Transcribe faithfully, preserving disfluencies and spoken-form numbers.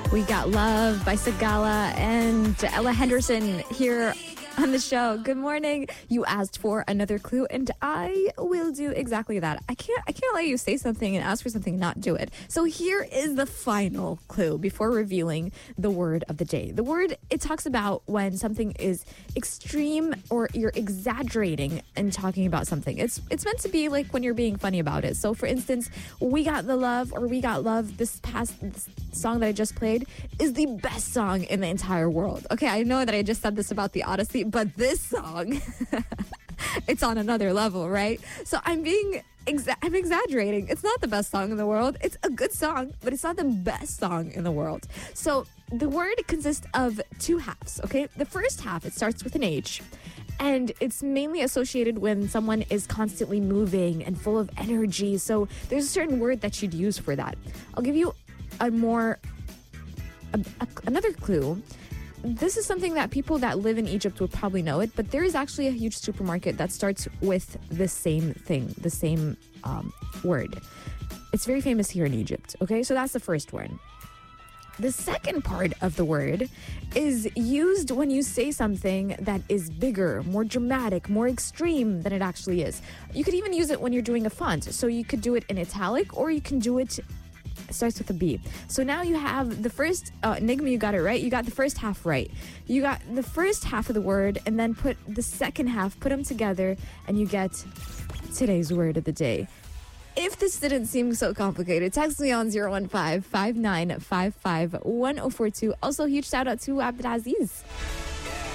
We got Love by Sigala and Ella Henderson here on the show. Good morning. You asked for another clue, and I will do exactly that. I can't I can't let you say something and ask for something and not do it. So here is the final clue before revealing the word of the day. The word, it talks about when something is extreme or you're exaggerating and talking about something. It's it's meant to be like when you're being funny about it. So for instance, we got the love or we got love this past this song that I just played is the best song in the entire world. Okay, I know that I just said this about the Odyssey, but this song, it's on another level, right? So I'm being, exa- I'm exaggerating. It's not the best song in the world. It's a good song, but it's not the best song in the world. So the word consists of two halves, okay? The first half, it starts with an H, and it's mainly associated when someone is constantly moving and full of energy. So there's a certain word that you'd use for that. I'll give you a more, a, a, another clue. This is something that people that live in Egypt would probably know it, but there is actually a huge supermarket that starts with the same thing, the same um, word. It's very famous here in Egypt, okay? So that's the first word. The second part of the word is used when you say something that is bigger, more dramatic, more extreme than it actually is. You could even use it when you're doing a font. So you could do it in italic, or you can do it, it starts with a B. So now you have the first, uh, Enigma, you got it right. You got the first half right. You got the first half of the word, and then put the second half, put them together, and you get today's word of the day. If this didn't seem so complicated, text me on zero one five, five nine five five, one zero four two. Also, huge shout out to Abdelaziz.